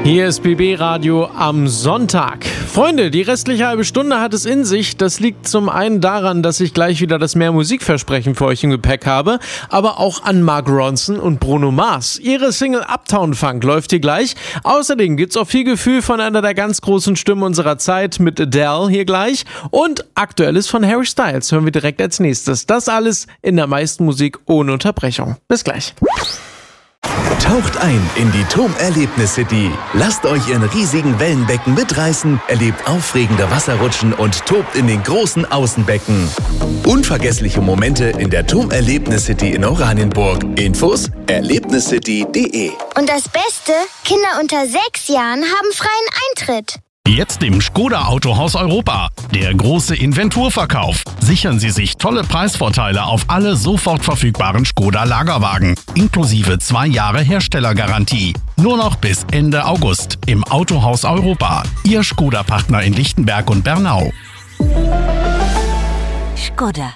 Hier ist BB Radio am Sonntag. Freunde, die restliche halbe Stunde hat es in sich. Das liegt zum einen daran, dass ich gleich wieder das mehr Musikversprechen für euch im Gepäck habe, aber auch an Mark Ronson und Bruno Mars. Ihre Single Uptown Funk läuft hier gleich. Außerdem gibt's auch viel Gefühl von einer der ganz großen Stimmen unserer Zeit mit Adele hier gleich. Und Aktuelles von Harry Styles hören wir direkt als nächstes. Das alles in der meisten Musik ohne Unterbrechung. Bis gleich. Taucht ein in die TOM-Erlebnis-City. Lasst euch in riesigen Wellenbecken mitreißen, erlebt aufregende Wasserrutschen und tobt in den großen Außenbecken. Unvergessliche Momente in der TOM-Erlebnis-City in Oranienburg. Infos: erlebniscity.de. Und das Beste? Kinder unter 6 Jahren haben freien Eintritt. Jetzt im Škoda Autohaus Europa. Der große Inventurverkauf. Sichern Sie sich tolle Preisvorteile auf alle sofort verfügbaren Škoda Lagerwagen. Inklusive 2 Jahre Herstellergarantie. Nur noch bis Ende August im Autohaus Europa. Ihr Škoda-Partner in Lichtenberg und Bernau. Škoda.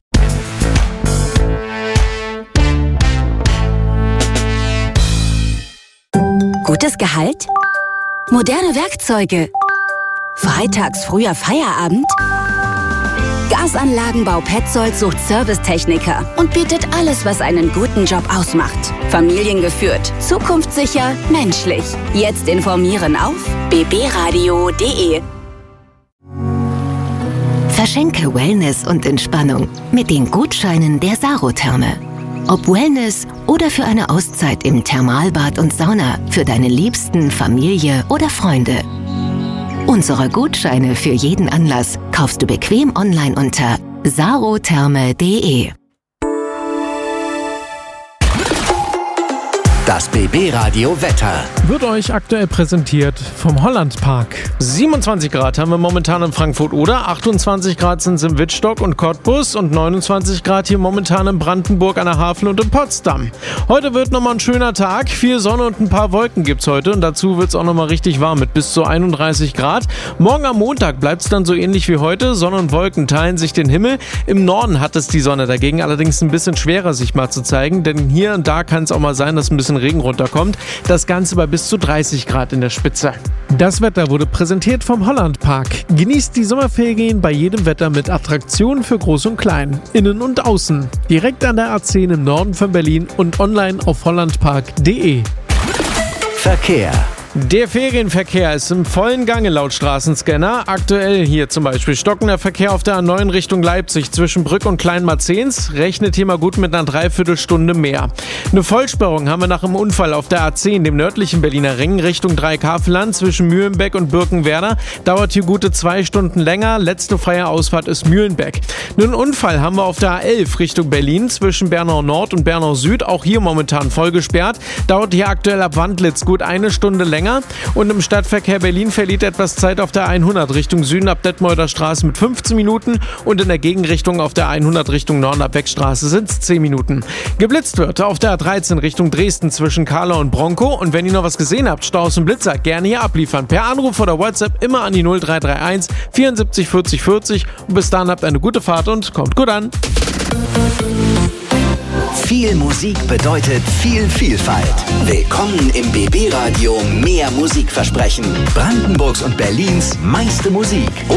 Gutes Gehalt? Moderne Werkzeuge? Freitags früher Feierabend? Gasanlagenbau Petzold sucht Servicetechniker und bietet alles, was einen guten Job ausmacht. Familiengeführt, zukunftssicher, menschlich. Jetzt informieren auf bbradio.de. Verschenke Wellness und Entspannung mit den Gutscheinen der Sarotherme. Ob Wellness oder für eine Auszeit im Thermalbad und Sauna für deine Liebsten, Familie oder Freunde. Unsere Gutscheine für jeden Anlass kaufst du bequem online unter sarotherme.de. Das BB Radio Wetter wird euch aktuell präsentiert vom Hollandpark. 27 Grad haben wir momentan in Frankfurt-Oder, 28 Grad sind es in Wittstock und Cottbus und 29 Grad hier momentan in Brandenburg an der Havel und in Potsdam. Heute wird nochmal ein schöner Tag, viel Sonne und ein paar Wolken gibt's heute und dazu wird es auch nochmal richtig warm mit bis zu 31 Grad. Morgen am Montag bleibt es dann so ähnlich wie heute, Sonne und Wolken teilen sich den Himmel. Im Norden hat es die Sonne dagegen allerdings ein bisschen schwerer sich mal zu zeigen, denn hier und da kann es auch mal sein, dass ein bisschen Regen runterkommt. Das Ganze bei bis zu 30 Grad in der Spitze. Das Wetter wurde präsentiert vom Hollandpark. Genießt die Sommerferien bei jedem Wetter mit Attraktionen für Groß und Klein. Innen und außen. Direkt an der A10 im Norden von Berlin und online auf hollandpark.de. Verkehr. Der Ferienverkehr ist im vollen Gange laut Straßenscanner. Aktuell hier zum Beispiel stockender Verkehr auf der A9 Richtung Leipzig zwischen Brück und Kleinmarzens. Rechnet hier mal gut mit einer Dreiviertelstunde mehr. Eine Vollsperrung haben wir nach einem Unfall auf der A10, dem nördlichen Berliner Ring, Richtung Dreieckhaveland zwischen Mühlenbeck und Birkenwerder. Dauert hier gute 2 Stunden länger. Letzte freie Ausfahrt ist Mühlenbeck. Einen Unfall haben wir auf der A11 Richtung Berlin zwischen Bernau Nord und Bernau Süd. Auch hier momentan voll gesperrt. Dauert hier aktuell ab Wandlitz gut 1 Stunde länger. Und im Stadtverkehr Berlin verliert etwas Zeit auf der 100 Richtung Süden ab Detmolder Straße mit 15 Minuten und in der Gegenrichtung auf der 100 Richtung Norden ab Beckstraße sind es 10 Minuten. Geblitzt wird auf der A13 Richtung Dresden zwischen Karlau und Bronco und wenn ihr noch was gesehen habt, Staus und Blitzer, gerne hier abliefern. Per Anruf oder WhatsApp immer an die 0331 74 40 40 und bis dahin habt eine gute Fahrt und kommt gut an. Viel Musik bedeutet viel Vielfalt. Willkommen im BB Radio Mehr Musikversprechen. Brandenburgs und Berlins meiste Musik.